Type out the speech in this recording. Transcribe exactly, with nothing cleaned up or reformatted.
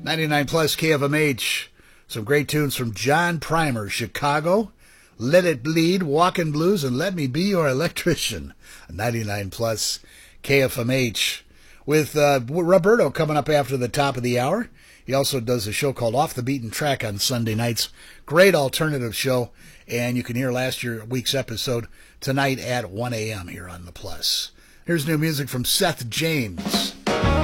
ninety-nine plus K F M H. Some great tunes from John Primer, Chicago. Let It Bleed, Walkin' Blues, and Let Me Be Your Electrician. ninety-nine plus K F M H. With uh, Roberto coming up after the top of the hour. He also does a show called Off the Beaten Track on Sunday nights. Great alternative show. And you can hear last year week's episode tonight at one a.m. here on The Plus. Here's new music from Seth James.